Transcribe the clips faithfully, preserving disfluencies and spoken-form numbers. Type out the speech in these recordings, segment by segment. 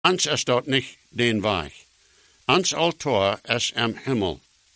Ans is dat nicht den Weg. Ans Altar is am Himmel.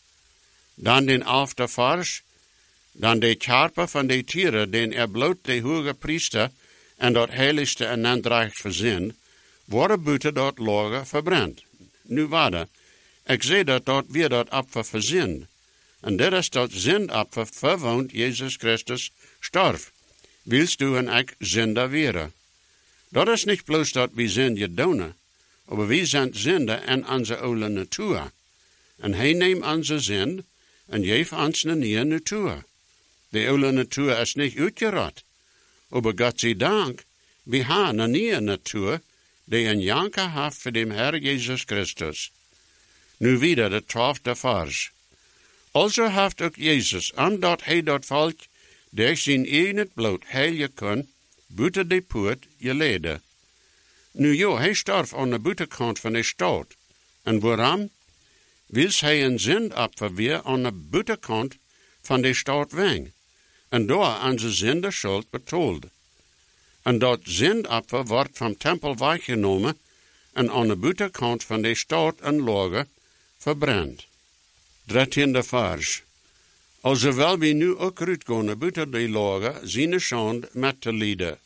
Dan den elfde vers, dan de Karper van de tieren, den er bloot de hoge priester en dat heiligste en nandreigt verzin, worden buiten dat lager verbrand. Nu waarde, ik zei dat dat weer dat apfer verzin. En dit is dat zindapfer verwoont Jezus Christus starf. Willst du en ik zinder weren? Dat is niet bloos dat we zinde doen, maar we zijn zinder en onze oude natuur. En hij neemt onze zind en geeft ons een nieuwe natuur. De oude natuur is niet uitgerot. Maar God zij dank, we hebben een nieuwe natuur, die een janker heeft voor de Heer Jezus Christus. Nu wieder de twaalfde vers. Also heeft ook Jezus, omdat hij dat volk, durch zijn eigen bloed heilige kon, buiten de poort geleden. Nu jo, hij starf aan de buitenkant van de stad. En waarom? Wils hij een zindapfer weer aan de buitenkant van de stad weng. En daar aan zijn zinde schuld betoeld. En dat zindapfer wordt van tempel weggenomen en aan de buitenkant van de stad en lager verbrand. Dertiende vers. Alsowel we nu ook uitgaan buiten de lager, zijn schande met te lijden.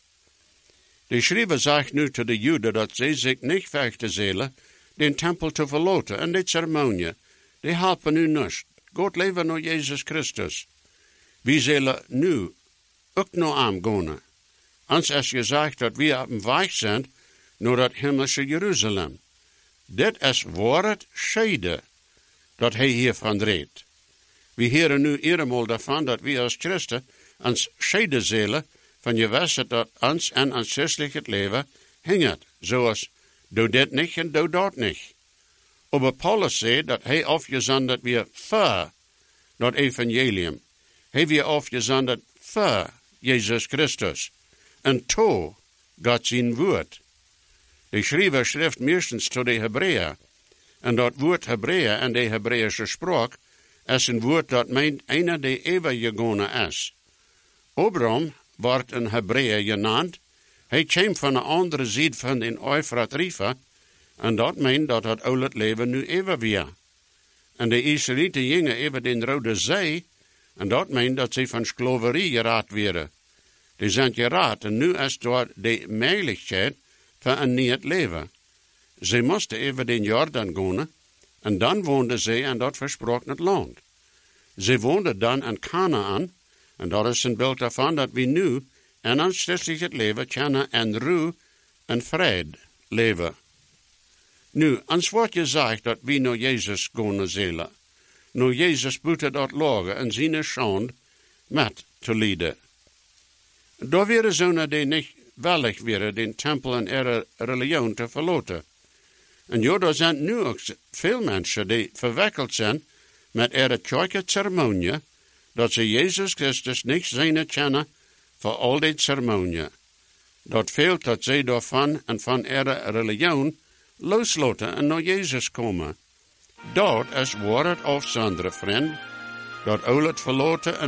De schrijver zegt nu te de Joden dat zij zich niet vechten zullen, den tempel te verlaten en de ceremonie. Die helpen nu niet. God leven naar Jezus Christus. We zullen nu ook nog aangaan. Ons is gezegd dat we op een weg zijn naar dat hemelse Jeruzalem. Dit is waar het scheide dat hij hiervan redt. We horen nu eenmaal daarvan dat we als christen ons scheiden zullen van je wisten dat ons en ons christelijk leven hinget, zoals doe dit niet en doe dat niet. Maar Paulus zei dat hij afgezonderd weer voor dat evangelium. Hij weer afgezonderd voor Jezus Christus. En to God zijn woord. De schrijver schrijft meestens tot de Hebreeën. En dat woord Hebreeën en de Hebreeuwse spraak is een woord dat meint een die eeuwig gegaan is. Abraham wordt een Hebreeër genaamd. Hij kwam van de andere zijde van de Eufrat River. En dat meent dat het oude leven nu eeuwig weer. En de Israëlieten gingen even de Rode Zee. En dat meent dat ze van slaverie geraad werden. Die zijn geraad en nu is door de mogelijkheid van een nieuw leven. Ze moesten even de Jordan gaan en dan woonden ze in dat versproken land. Ze woonden dan in Canaan en dat is een beeld daarvan dat we nu in ons christelijk leven kunnen in rust en vrede leven. Nu, ons wordt gezegd dat we naar Jezus gaan zullen. Naar Jezus buiten dat lager en zijn schande met te lijden. Daar waren zonen die niet willig waren den tempel en ihre religion te verlaten. En ja, er zijn nu ook veel mensen die verwikkeld zijn met ihre kerkceremonie, dat ze Jezus Christus niet zijn kennen voor al die ceremonie. Dat veelt dat ze daarvan en van ihre religion loslaten en naar Jezus komen. Dat is waar het afzonderen, vriend. Dat al het verlaten